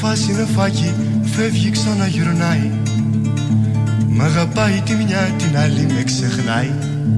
συννεφάκι, φεύγει ξαναγυρνάει. Μ' αγαπάει τη μια, την άλλη με ξεχνάει.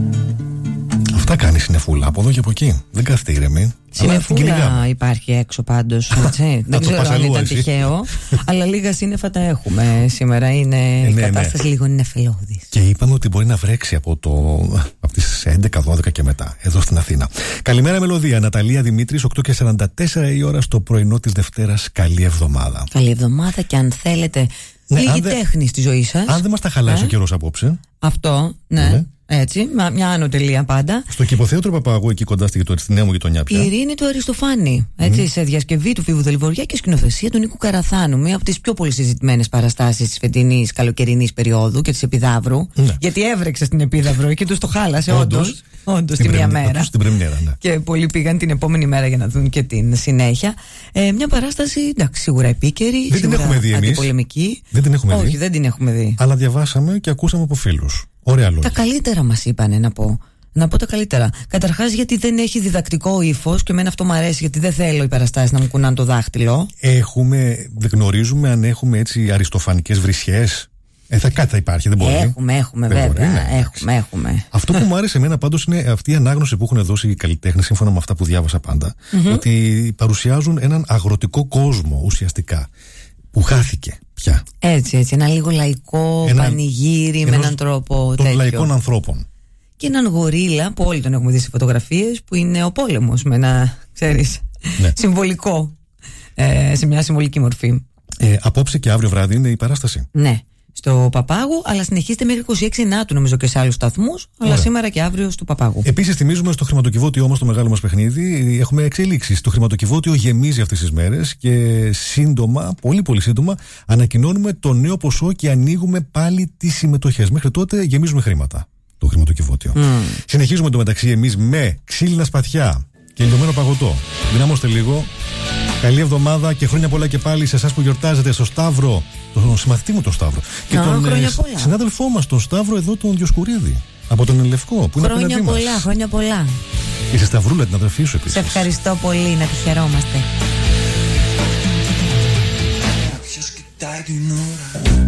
Αυτά κάνει συννεφούλα από εδώ και από εκεί. Δεν κάθεται ηρεμή. Συννεφούλα υπάρχει έξω πάντως. Δεν ξέρω αν ήταν τυχαίο, αλλά λίγα σύννεφα τα έχουμε σήμερα. Είναι η κατάσταση λίγο νεφελώδης. Και είπαμε ότι μπορεί να βρέξει από τις 11-12 και μετά, εδώ στην Αθήνα. Καλημέρα Μελωδία, Ναταλία Δημήτρης, 8:44 η ώρα στο πρωινό της Δευτέρας. Καλή εβδομάδα. Καλή εβδομάδα και αν θέλετε λίγη τέχνη στη ζωή σας. Αν δεν μας τα χαλάσει ο καιρός απόψε. Αυτό, ναι. Έτσι, μια άνω τελεία πάντα. Στο Κηποθέατρο Παπαγού, εκεί κοντά στη νέα μου γειτονιά πια. Η Ειρήνη του Αριστοφάνη. Έτσι, σε διασκευή του Φίβου Δελιβοριά και σκηνοθεσία του Νίκου Καραθάνου. Μία από τις πιο πολύ συζητημένες παραστάσεις της φετινής καλοκαιρινής περίοδου και της Επιδαύρου. Ναι. Γιατί έβρεξε στην Επίδαυρο και τους το χάλασε, όντως. Όντως, τη μία μέρα. Στην πρεμιέρα, ναι. Και πολλοί πήγαν την επόμενη μέρα για να δουν και την συνέχεια. Μια παράσταση, εντάξει, σίγουρα επίκαιρη. Δεν την έχουμε δει εμείς. Αντιπολεμική. Δεν την έχουμε δει. Όχι, δεν την έχουμε δει. Αλλά διαβάσαμε και ακούσαμε από φίλους. Ωραία λόγια. Τα καλύτερα μας είπανε να πω. Να πω τα καλύτερα. Καταρχάς, γιατί δεν έχει διδακτικό ύφος και εμένα αυτό μου αρέσει, γιατί δεν θέλω οι παραστάσεις να μου κουνάνε το δάχτυλο. Δεν γνωρίζουμε αν έχουμε έτσι αριστοφανικές βρισιές. Κάτι θα υπάρχει, δεν μπορεί. Έχουμε, βέβαια. Έχουμε. Αυτό που μου άρεσε εμένα πάντως είναι αυτή η ανάγνωση που έχουν δώσει οι καλλιτέχνες, σύμφωνα με αυτά που διάβασα πάντα. Ότι παρουσιάζουν έναν αγροτικό κόσμο ουσιαστικά. Που χάθηκε πια. Έτσι, ένα λίγο λαϊκό πανηγύρι με έναν τρόπο των λαϊκών ανθρώπων. Και έναν γορίλα που όλοι τον έχουμε δει σε φωτογραφίες, που είναι ο πόλεμος με ένα, ξέρεις, συμβολικό, σε μια συμβολική μορφή. Απόψε και αύριο βράδυ είναι η παράσταση. Ναι. Στο Παπάγου, αλλά συνεχίζεται μέχρι 26 Νάτου, νομίζω, και σε άλλους σταθμούς. Αλλά σήμερα και αύριο στο Παπάγου. Επίσης, θυμίζουμε στο χρηματοκιβώτιό μας, το μεγάλο μας παιχνίδι, έχουμε εξελίξεις. Το χρηματοκιβώτιο γεμίζει αυτές τις μέρες και σύντομα, πολύ πολύ σύντομα, ανακοινώνουμε το νέο ποσό και ανοίγουμε πάλι τις συμμετοχές. Μέχρι τότε γεμίζουμε χρήματα το χρηματοκιβώτιο. Συνεχίζουμε εντωμεταξύ εμείς με ξύλινα σπαθιά και λιωμένο παγωτό. Δυνάμωστε λίγο. Καλή εβδομάδα και χρόνια πολλά και πάλι σε εσάς που γιορτάζετε, στο Σταύρο, τον συμμαθητή μου τον Σταύρο. Και τον συνάδελφό μας, τον Σταύρο εδώ, τον Διοσκουρίδη, από τον Ελευκό, που είναι απέναντί μας. Χρόνια πολλά. Και σε Σταυρούλα, την αδερφή σου επίσης. Σε ευχαριστώ πολύ, να τη χαιρόμαστε.